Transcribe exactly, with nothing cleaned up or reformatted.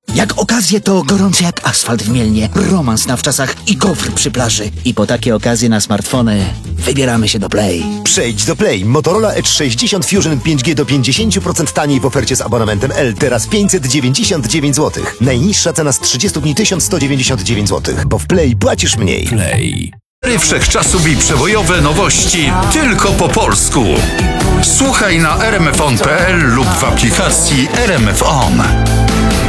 Jak okazje to gorący jak asfalt w Mielnie, romans na wczasach i gofr przy plaży. I po takie okazje na smartfony wybieramy się do Play. Przejdź do Play. Motorola Edge sześćdziesiąt Fusion pięć G do pięćdziesiąt procent taniej w ofercie z abonamentem L. Teraz pięćset dziewięćdziesiąt dziewięć złotych. Najniższa cena z trzydziestu dni tysiąc sto dziewięćdziesiąt dziewięć złotych, bo w Play płacisz mniej. Play. Wszechczasów i przebojowe nowości tylko po polsku. Słuchaj na r m f on kropka p l lub w aplikacji R M F On.